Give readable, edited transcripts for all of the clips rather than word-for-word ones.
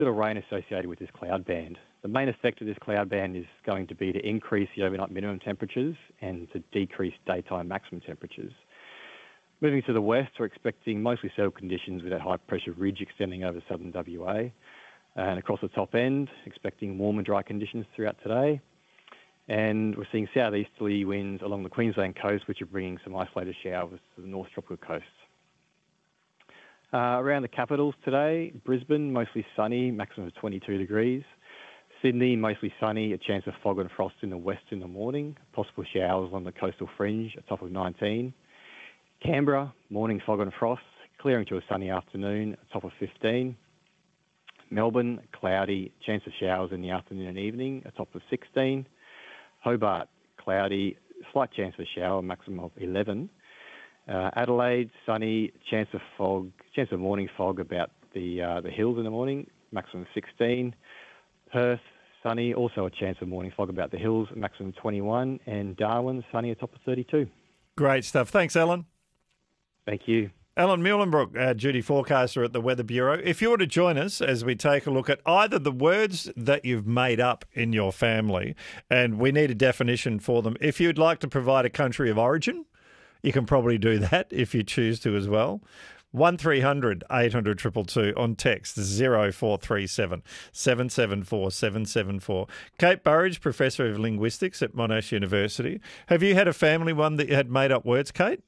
bit of rain associated with this cloud band. The main effect of this cloud band is going to be to increase the overnight minimum temperatures and to decrease daytime maximum temperatures. Moving to the west, we're expecting mostly settled conditions with that high pressure ridge extending over southern WA. And across the top end, expecting warm and dry conditions throughout today. And we're seeing southeasterly winds along the Queensland coast, which are bringing some isolated showers to the North Tropical coast. Around the capitals today, Brisbane, mostly sunny, maximum of 22 degrees. Sydney, mostly sunny, a chance of fog and frost in the west in the morning, possible showers along the coastal fringe, a top of 19. Canberra, morning fog and frost, clearing to a sunny afternoon, a top of 15. Melbourne, cloudy, chance of showers in the afternoon and evening, a top of 16. Hobart, cloudy, slight chance of a shower, maximum of 11. Adelaide, sunny, chance of morning fog about the hills in the morning, maximum of 16. Perth, sunny, also a chance of morning fog about the hills, maximum 21. And Darwin, sunny, a top of 32. Great stuff. Thanks, Alan. Thank you. Alan Muhlenbrook, our duty forecaster at the Weather Bureau. If you were to join us as we take a look at either the words that you've made up in your family, and we need a definition for them, if you'd like to provide a country of origin, you can probably do that if you choose to as well. 1300 800 222 on text 0437 774 774. Kate Burridge, Professor of Linguistics at Monash University. Have you had a family one that you had made up words, Kate?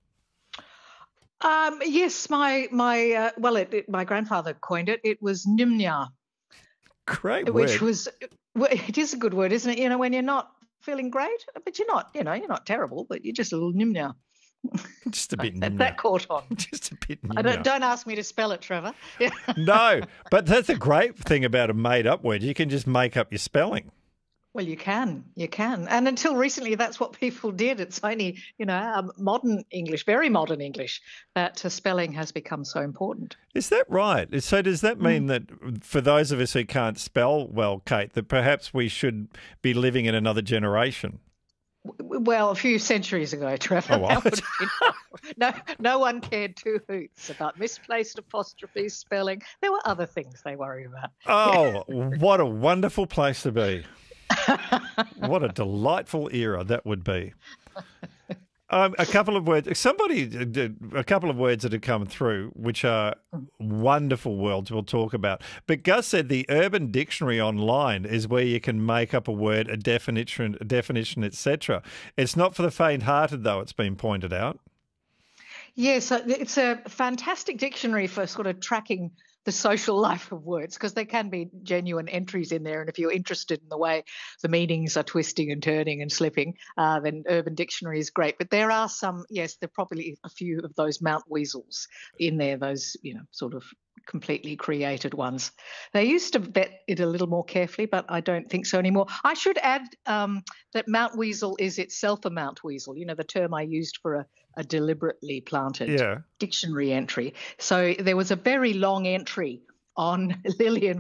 Yes, my grandfather coined it. It was Nimnya. Great word. Which was, it is a good word, isn't it? You know, when you're not feeling great, but you're not terrible, but you're just a little Nimnya. Just a bit Nimnya. That caught on. Just a bit Nimnya. Don't ask me to spell it, Trevor. No, but that's a great thing about a made-up word. You can just make up your spelling. Well, you can. And until recently, that's what people did. It's only, modern English, very modern English, that spelling has become so important. Is that right? So does that mean that for those of us who can't spell well, Kate, that perhaps we should be living in another generation? Well, a few centuries ago, Trevor. Oh, what? No one cared two hoots about misplaced apostrophes, spelling. There were other things they worried about. Oh, what a wonderful place to be. What a delightful era that would be. A couple of words that have come through, which are wonderful words we'll talk about. But Gus said the Urban Dictionary online is where you can make up a word, a definition, etc. It's not for the faint-hearted, though, it's been pointed out. Yes, it's a fantastic dictionary for sort of tracking the social life of words, because there can be genuine entries in there. And if you're interested in the way the meanings are twisting and turning and slipping, then Urban Dictionary is great. But there are some, yes, there are probably a few of those Mount Weasels in there, those, sort of completely created ones. They used to vet it a little more carefully, but I don't think so anymore. I should add that Mount Weasel is itself a Mount Weasel, the term I used for a deliberately planted dictionary entry. So there was a very long entry on Lillian